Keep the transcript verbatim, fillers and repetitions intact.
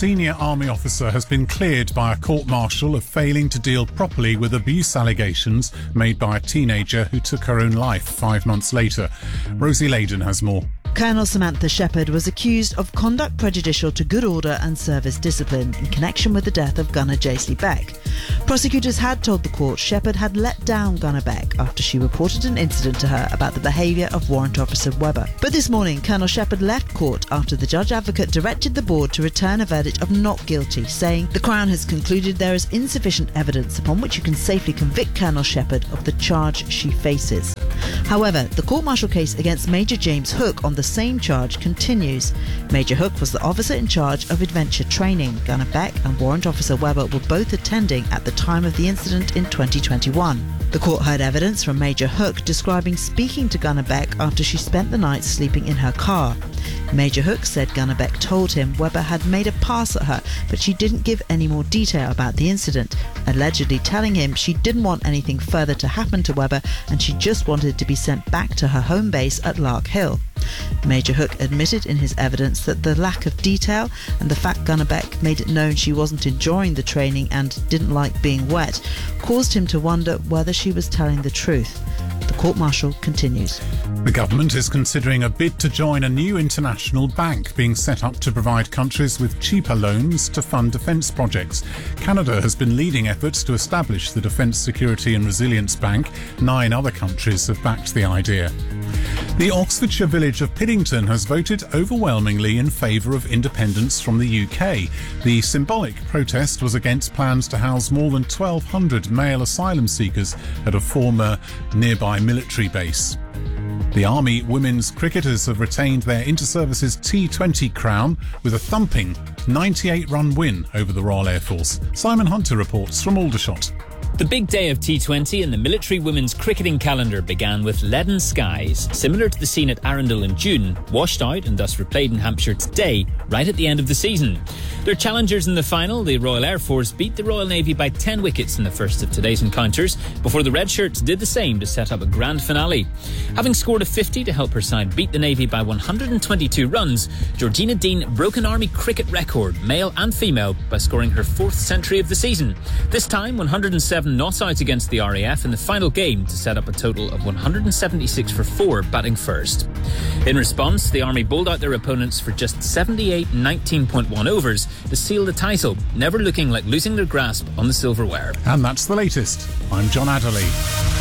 senior army officer has been cleared by a court-martial of failing to deal properly with abuse allegations made by a teenager who took her own life five months later. Rosie Layden has more. Colonel Samantha Shepherd was accused of conduct prejudicial to good order and service discipline in connection with the death of gunner Jaisley Beck. Prosecutors had told the court Shepherd had let down gunner Beck after she reported an incident to her about the behaviour of Warrant Officer Webber. But this morning, Colonel Shepherd left court after the Judge Advocate directed the board to return a verdict of not guilty, saying the Crown has concluded there is insufficient evidence upon which you can safely convict Colonel Shepherd of the charge she faces. However, the court-martial case against Major James Hook on the same charge continues. Major Hook was the officer in charge of adventure training. Gunner Beck and Warrant Officer Webber were both attending at the time of the incident in twenty twenty-one. The court heard evidence from Major Hook describing speaking to Gunner Beck after she spent the night sleeping in her car. Major Hook said Gunner Beck told him Webber had made a pass at her, but she didn't give any more detail about the incident, allegedly telling him she didn't want anything further to happen to Webber and she just wanted to be sent back to her home base at Lark Hill. Major Hook admitted in his evidence that the lack of detail and the fact Gunner Beck made it known she wasn't enjoying the training and didn't like being wet caused him to wonder whether she was telling the truth. The court-martial continues. The government is considering a bid to join a new international bank being set up to provide countries with cheaper loans to fund defence projects. Canada has been leading efforts to establish the Defence Security and Resilience Bank. Nine other countries have backed the idea. The Oxfordshire village of Piddington has voted overwhelmingly in favour of independence from the U K. The symbolic protest was against plans to house more than twelve hundred male asylum seekers at a former nearby military base. The Army women's cricketers have retained their inter-services T twenty crown with a thumping ninety-eight run win over the Royal Air Force. Simon Hunter reports from Aldershot. The big day of T twenty in the military women's cricketing calendar began with leaden skies, similar to the scene at Arundel in June, washed out and thus replayed in Hampshire today, right at the end of the season. Their challengers in the final, the Royal Air Force, beat the Royal Navy by ten wickets in the first of today's encounters, before the Red Shirts did the same to set up a grand finale. Having scored a fifty to help her side beat the Navy by one hundred twenty-two runs, Georgina Dean broke an Army cricket record, male and female, by scoring her fourth century of the season. This time, one hundred seven not out against the R A F in the final game to set up a total of one hundred seventy-six for four, batting first. In response, the Army bowled out their opponents for just seventy-eight nineteen point one overs to seal the title, never looking like losing their grasp on the silverware. And that's the latest. I'm John Adderley.